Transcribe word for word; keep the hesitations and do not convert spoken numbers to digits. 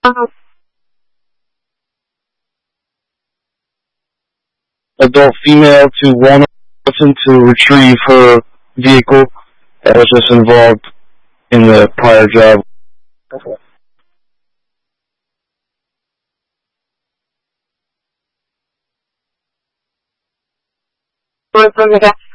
Adult female to Walnut to retrieve her vehicle that was just involved in the prior job. Okay.